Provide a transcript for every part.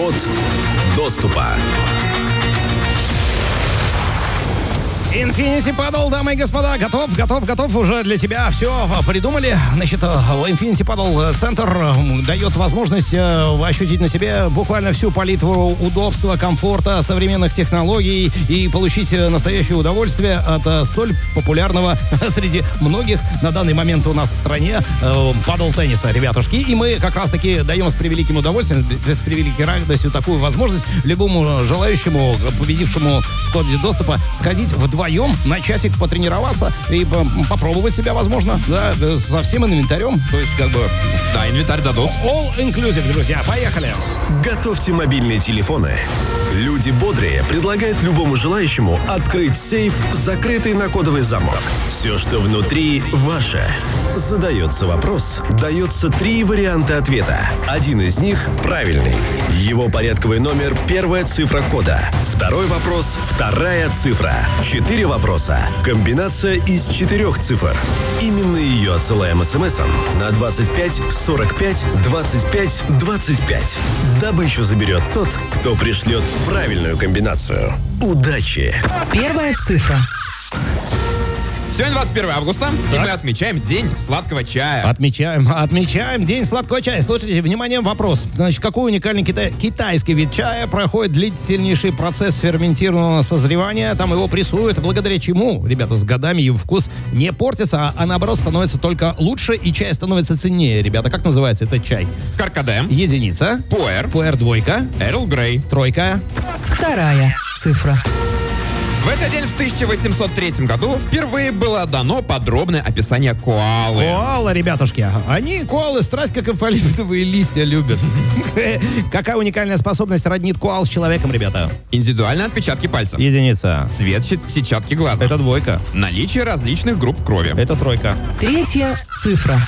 Код доступа. Infinity Paddle, дамы и господа, готов уже для тебя. Все придумали. Значит, Infinity Paddle центр дает возможность ощутить на себе буквально всю палитру удобства, комфорта, современных технологий и получить настоящее удовольствие от столь популярного среди многих на данный момент у нас в стране падл-тенниса, ребятушки. И мы как раз-таки даем с превеликим удовольствием, с превеликой радостью такую возможность любому желающему, победившему в коде доступа, сходить вдвоем на часик потренироваться и попробовать себя, возможно, да, со всем инвентарем. То есть, как бы... Да, инвентарь дадут. All inclusive, друзья. Поехали. Готовьте мобильные телефоны. Люди бодрые предлагают любому желающему открыть сейф, закрытый на кодовый замок. Все, что внутри, ваше. Задается вопрос. Дается 3 варианта ответа. Один из них правильный. Его порядковый номер — первая цифра кода. Второй вопрос — вторая цифра. 4 вопроса. Комбинация из 4 цифр. Именно ее отсылаем смс-ом на 25 45 25 25. Добычу заберет тот, кто пришлет правильную комбинацию. Удачи! Первая цифра. Сегодня 21 августа, и мы отмечаем День сладкого чая. Отмечаем День сладкого чая. Слушайте, внимание, вопрос. Значит, какой уникальный китайский вид чая проходит длительнейший процесс ферментированного созревания? Там его прессуют, благодаря чему, ребята, с годами его вкус не портится, а наоборот становится только лучше, и чай становится ценнее. Ребята, как называется этот чай? Каркаде. Единица. Пуэр. Пуэр двойка. Эрл Грей. Тройка. Вторая цифра. В этот день в 1803 году впервые было дано подробное описание коалы. Коала, ребятушки. Они, коалы, страсть как эвкалиптовые листья любят. Какая уникальная способность роднит коал с человеком, ребята? Индивидуальные отпечатки пальцев. Единица. Цвет сетчатки глаза. Это двойка. Наличие различных групп крови. Это тройка. Третья цифра.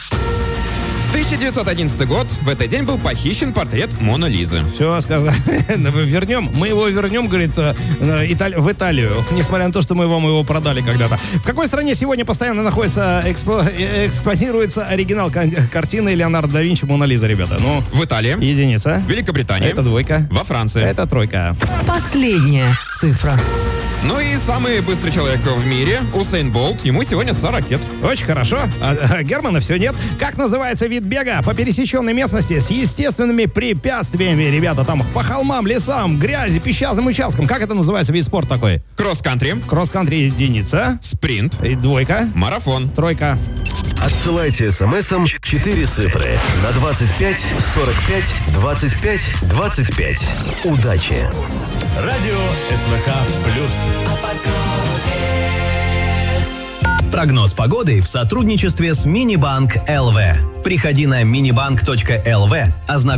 1911 год. В этот день был похищен портрет Моны Лизы. Все сказали. Мы его вернем, говорит, в Италию. Несмотря на то, что мы вам его продали когда-то. В какой стране сегодня постоянно находится, экспонируется оригинал картины Леонардо да Винчи «Мона Лиза», ребята? Ну, в Италии. Единица. Великобритания. Это двойка. Во Франции. Это тройка. Последняя цифра. Ну и самый быстрый человек в мире, Усейн Болт, ему сегодня 100 ракет. Очень хорошо. А Германа все нет. Как называется вид бега по пересеченной местности с естественными препятствиями, ребята? Там по холмам, лесам, грязи, песчаным участкам. Как это называется вид спорта такой? Кросс-кантри. Кросс-кантри единица. Спринт. И двойка. Марафон. Тройка. Отсылайте смс-ом 4 цифры на 25 45 25 25. Удачи! Радио СВХ плюс. Прогноз погоды в сотрудничестве с Минибанк ЛВ. Приходи на minibank.lv,